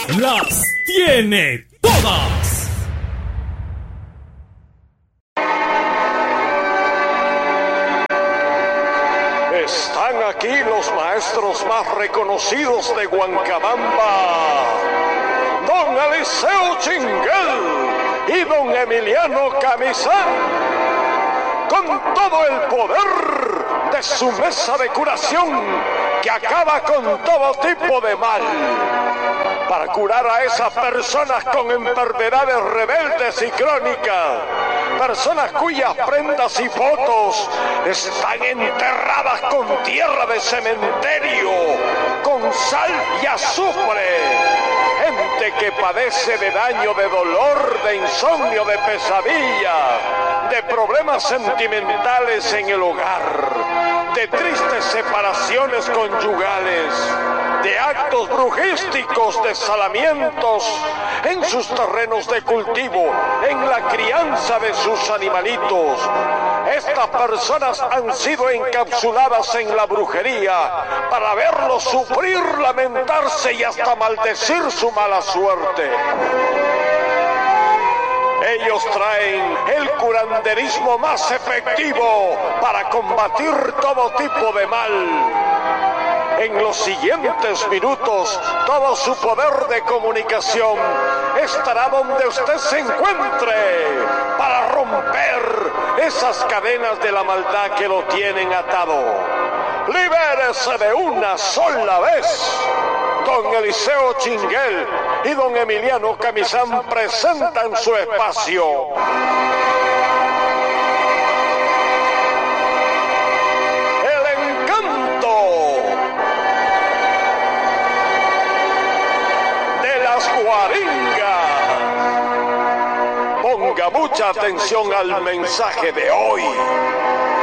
las tiene todas. Están aquí los maestros más reconocidos de Huancabamba, don Eliseo Chinguel y don Emiliano Camisán, con todo el poder de su mesa de curación que acaba con todo tipo de mal, para curar a esas personas con enfermedades rebeldes y crónicas, personas cuyas prendas y fotos están enterradas con tierra de cementerio, con sal y azufre. Gente que padece de daño, de dolor, de insomnio, de pesadilla, de problemas sentimentales en el hogar, de tristes separaciones conyugales, de actos brujísticos, de salamientos en sus terrenos de cultivo, en la crianza de sus animalitos. Estas personas han sido encapsuladas en la brujería para verlos sufrir, lamentarse y hasta maldecir su mala suerte. Ellos traen el curanderismo más efectivo para combatir todo tipo de mal. En los siguientes minutos, todo su poder de comunicación estará donde usted se encuentre para romper esas cadenas de la maldad que lo tienen atado. ¡Libérese de una sola vez! Don Eliseo Chinguel y don Emiliano Camisán presentan su espacio. El encanto de las guaringas. Ponga mucha atención al mensaje de hoy.